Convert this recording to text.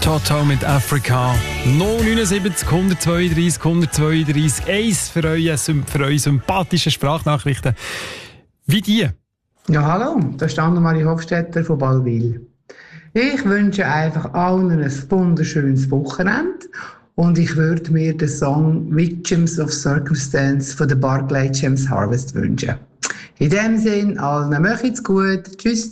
Toto mit Africa. 079 132 132 1 für eure sympathischen Sprachnachrichten. Wie die? Ja, hallo, da ist Annemarie Hofstetter von Ballwil. Ich wünsche einfach allen ein wunderschönes Wochenende und ich würde mir den Song Victims of Circumstance von der Barclay James Harvest wünschen. In dem Sinn, allen macht's gut. Tschüss.